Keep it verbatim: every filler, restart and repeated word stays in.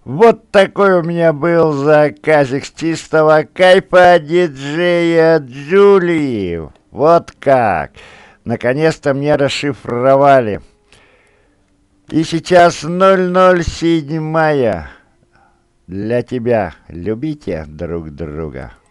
Вот такой у меня был заказик с чистого кайфа диджея Джулии. Вот как. Наконец-то мне расшифровали. И сейчас ноль ноль семь для тебя. Любите друг друга.